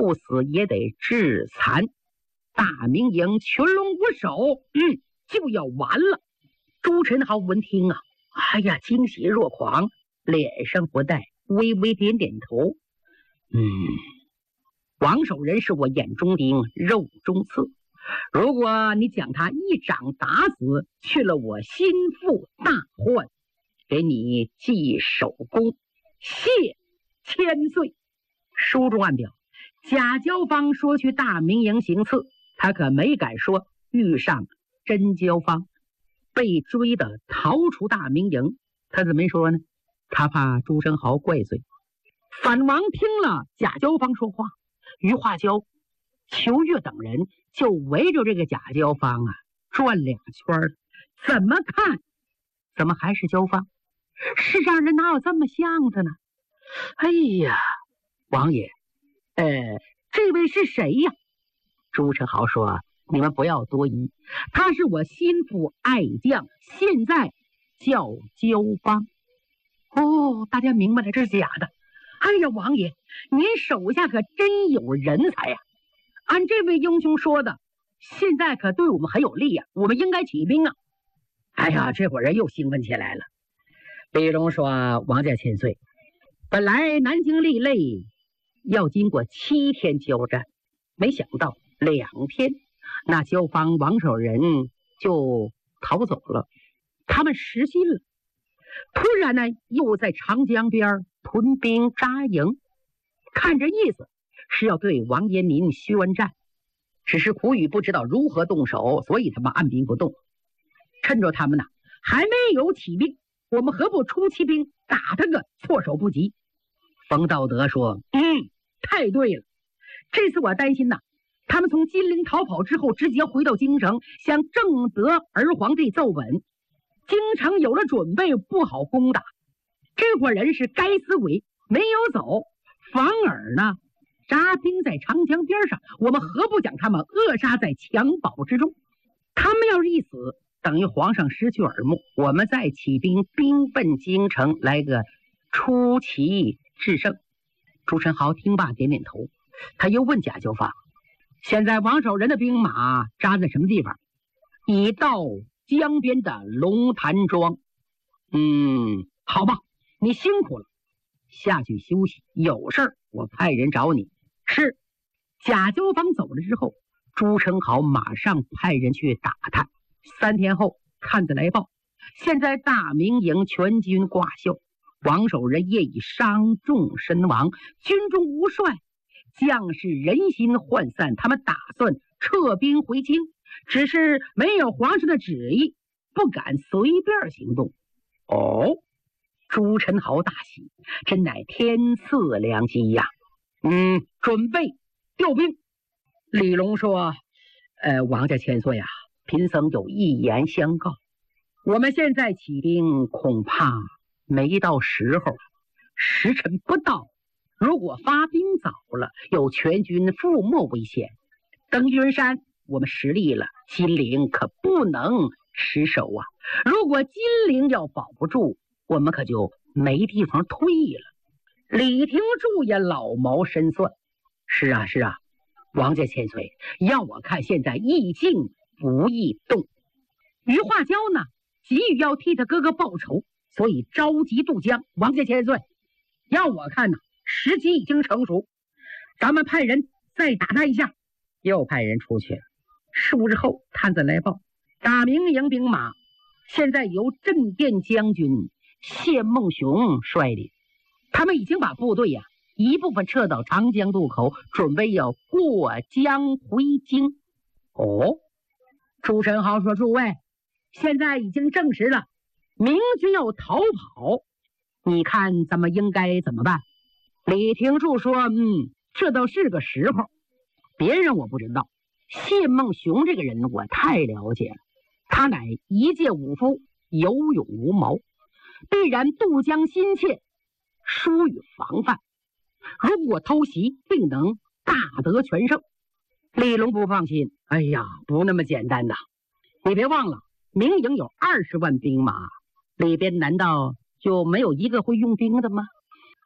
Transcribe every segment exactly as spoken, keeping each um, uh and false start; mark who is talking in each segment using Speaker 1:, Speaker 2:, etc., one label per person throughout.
Speaker 1: 不死也得致残。大明营群龙无首，嗯，就要完了。朱宸濠闻听啊，哎呀，惊喜若狂，脸上不带，微微点点头。嗯，王守仁是我眼中钉，肉中刺。如果你将他一掌打死，去了我心腹大患，给你记首功，谢千岁。书中暗表，贾交方说去大明营行刺，他可没敢说遇上甄交方，被追的逃出大明营。他怎么没说呢？他怕朱宸濠怪罪。反王听了贾交方说话，于化交、裘越等人就围着这个贾交方啊转两圈，怎么看怎么还是交方，世上人哪有这么像的呢？哎呀，王爷，呃，这位是谁呀？朱宸濠说，你们不要多疑，他是我心腹爱将，现在叫交方。哦，大家明白了，这是假的。哎呀，王爷，您手下可真有人才呀！按这位英雄说的，现在可对我们很有利呀，我们应该起兵啊！哎呀，这伙人又兴奋起来了。李荣说，王家千岁，本来南京立擂要经过七天交战，没想到两天，那交方王守仁就逃走了，他们失信了。突然呢，又在长江边屯兵扎营，看这意思是要对王延民宣战，只是苦雨不知道如何动手，所以他们按兵不动。趁着他们呢还没有起兵，我们何不出奇兵打他个措手不及？冯道德说，嗯，太对了。这次我担心呐，他们从金陵逃跑之后直接回到京城，向正德儿皇帝奏本，京城有了准备，不好攻打。这伙人是该死鬼，没有走，反而呢扎兵在长江边上，我们何不将他们扼杀在襁褓之中？他们要是一死，等于皇上失去耳目，我们再起兵兵奔京城，来个出奇制胜。朱宸濠听罢点点头，他又问贾交方，现在王守仁的兵马扎在什么地方？已到江边的龙潭庄。嗯，好吧，你辛苦了，下去休息，有事儿我派人找你。是。贾交方走了之后，朱宸濠马上派人去打探。三天后，探子来报，现在大明营全军挂孝，王守仁业已伤重身亡，军中无帅，将士人心涣散，他们打算撤兵回京，只是没有皇上的旨意，不敢随便行动。哦，朱宸濠大喜，真乃天赐良机呀！嗯，准备调兵。李隆说，呃，王家千岁啊，贫僧有一言相告，我们现在起兵恐怕没到时候，时辰不到，如果发兵早了，有全军覆没危险。登云山我们实力了，金陵可不能失守啊！如果金陵要保不住，我们可就没地方退了。李廷柱也老谋深算，是啊是啊，王家千岁，要我看现在易静不易动。于化交呢，急于要替他哥哥报仇，所以着急渡江。王家千岁，要我看呢，时机已经成熟，咱们派人再打他一下。又派人出去了。数日后，探子来报，大明营兵马现在由镇殿将军谢孟雄率领，他们已经把部队呀、啊、一部分撤到长江渡口，准备要过江回京。哦，朱宸濠说，诸位，现在已经证实了明军要逃跑，你看咱们应该怎么办？李廷柱说，嗯，这倒是个时候，别人我不知道，谢孟雄这个人我太了解了，他乃一介武夫，有勇无谋，必然渡江心切，疏于防范，如果偷袭，定能大得全胜。李隆不放心，哎呀，不那么简单呐！你别忘了，明营有二十万兵马，里边难道就没有一个会用兵的吗？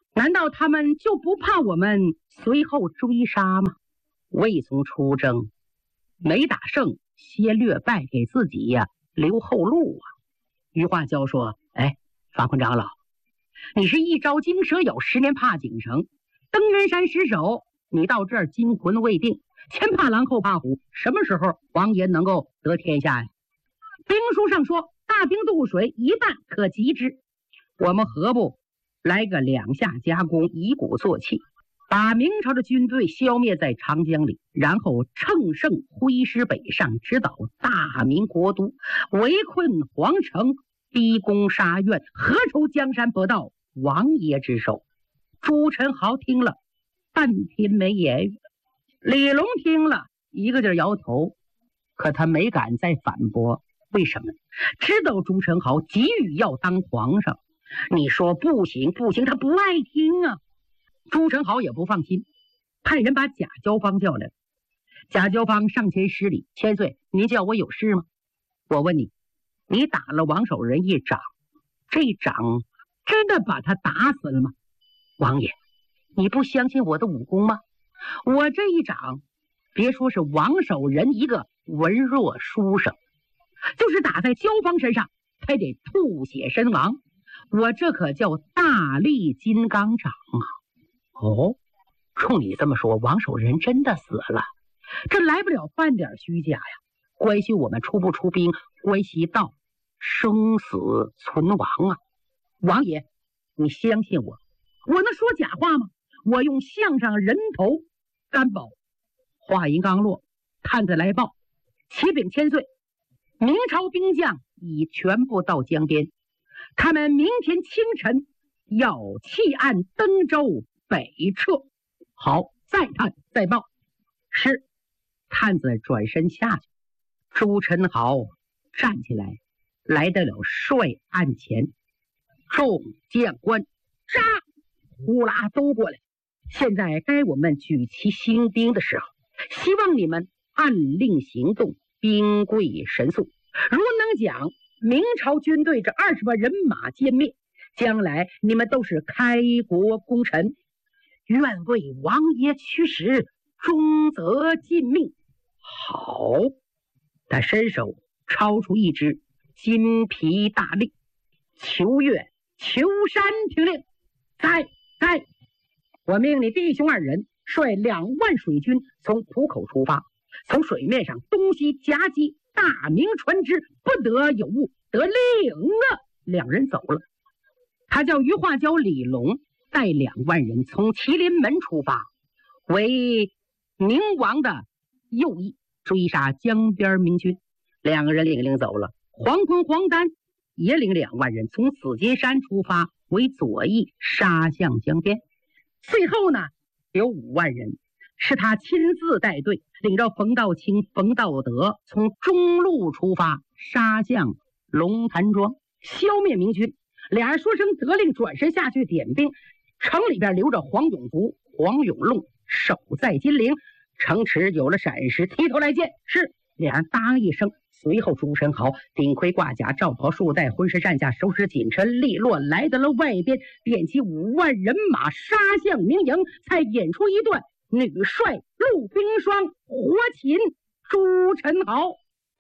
Speaker 1: 难道他们就不怕我们随后追杀吗？未从出征，没打胜，先略败，给自己呀、啊、留后路啊。余化娇说：“哎，法坤长老，你是一朝惊蛇咬，十年怕井绳。登元山失守，你到这儿惊魂未定，前怕狼后怕虎，什么时候王爷能够得天下呀？兵书上说，大兵渡水，一半可及之。我们何不来个两下夹攻，以鼓作气，把明朝的军队消灭在长江里，然后乘胜挥师北上，直捣大明国都，围困皇城，逼宫杀院，何愁江山不到王爷之手？”朱宸濠听了半天没言语，李隆听了一个劲儿摇头，可他没敢再反驳。为什么？知道朱宸濠急于要当皇上，你说不行不行，他不爱听啊。朱宸濠也不放心，派人把贾交方叫来。贾交方上前施礼：“千岁，您叫我有事吗？我问你，你打了王守仁一掌，这一掌真的把他打死了吗？王爷，你不相信我的武功吗？我这一掌，别说是王守仁一个文弱书生，就是打在交方身上，他得吐血身亡。我这可叫大力金刚掌啊！”哦，冲你这么说，王守仁真的死了？这来不了半点虚假呀！关系我们出不出兵，关系到生死存亡啊！王爷，你相信我，我能说假话吗？我用项上人头担保。话音刚落，探子来报：启禀千岁，明朝兵将已全部到江边，他们明天清晨要弃岸登舟北撤。好，再探再报。是。探子转身下去，朱宸濠站起来，来到了帅案前。众将官杀！呼啦都过来。现在该我们举旗兴兵的时候，希望你们按令行动，兵贵神速。如能将明朝军队这二十万人马歼灭，将来你们都是开国功臣。愿为王爷驱使，终则尽命。好，他伸手抄出一支金皮大令：裘越、裘山听令。在在，我命你弟兄二人率两万水军从浦口出发，从水面上东西夹击大明船只，不得有误。得令了。两人走了。他叫余化娇、李隆带两万人从麒麟门出发，为明王的右翼追杀江边明军。两个人领领走了。黄坤、黄丹也领两万人从紫金山出发，为左翼杀向江边。最后呢，有五万人是他亲自带队，领着冯道清、冯道德从中路出发，杀向龙潭庄，消灭明军。俩人说声得令，转身下去点兵。城里边留着黄永福、黄永禄守在金陵。城池有了闪失，提头来见。是。两人答应一声。随后朱宸濠顶盔挂甲，罩袍束带，浑身上下收拾紧身利落，来到了外边，点起五万人马杀向明营，才演出一段女帅陆冰霜活擒朱宸濠。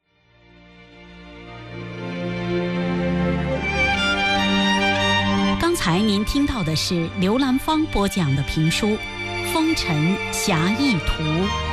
Speaker 2: 刚才您听到的是刘兰芳播讲的评书《风尘侠义图》。